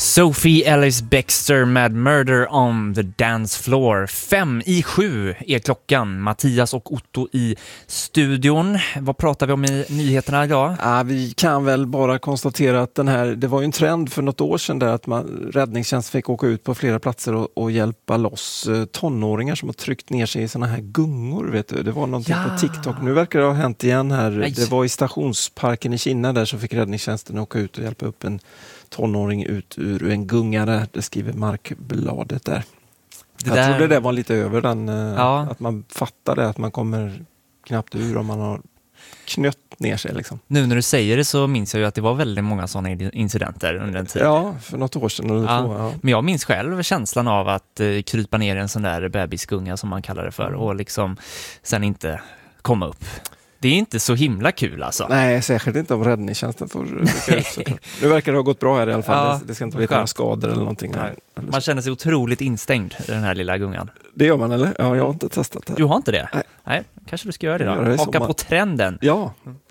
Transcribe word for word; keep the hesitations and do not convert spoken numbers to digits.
Sophie Ellis Bextor med Murder on the Dance Floor. Fem i sju är klockan. Mattias och Otto i studion. Vad pratar vi om i nyheterna idag? Ja, vi kan väl bara konstatera att den här, det var ju en trend för något år sedan där att man, räddningstjänst fick åka ut på flera platser och, och hjälpa loss tonåringar som har tryckt ner sig i såna här gungor. Vet du? Det var någonting ja. på TikTok. Nu verkar det ha hänt igen här. Nej. Det var i stationsparken i Kina där så fick räddningstjänsten åka ut och hjälpa upp en tonåring ut ur en gungare, det skriver Markbladet där. Det jag där... trodde det var lite över den, ja. att man fattade att man kommer knappt ur om man har knött ner sig. Liksom. Nu när du säger det så minns jag ju att det var väldigt många sådana incidenter under en tid. Ja, för något år sedan eller ja. två. Ja. Men jag minns själv känslan av att eh, krypa ner i en sån där bebisgunga som man kallar det för mm. och liksom sen inte komma upp. Det är inte så himla kul alltså. Nej, särskilt inte om räddningstjänsten får rycka ut. Så. Nu verkar det ha gått bra här i alla fall. Ja, det ska inte bli några skador eller någonting. Här. Man känner sig otroligt instängd i den här lilla gungan. Det gör man eller? Ja, jag har inte testat det. Du har inte det? Nej. Nej, kanske du ska göra det då. Det Haka på trenden. Ja.